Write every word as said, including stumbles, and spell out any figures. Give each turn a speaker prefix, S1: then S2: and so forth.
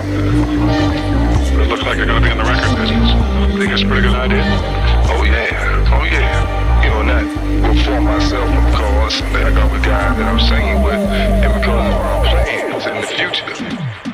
S1: But it looks like you're going to be in the record business. Think it's a pretty good idea?